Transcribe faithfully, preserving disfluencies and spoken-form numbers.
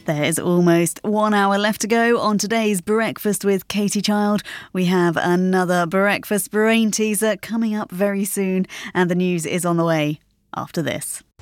There is almost one hour left to go on today's Breakfast with Katie Child. We have another Breakfast Brain teaser coming up very soon, and the news is on the way after this.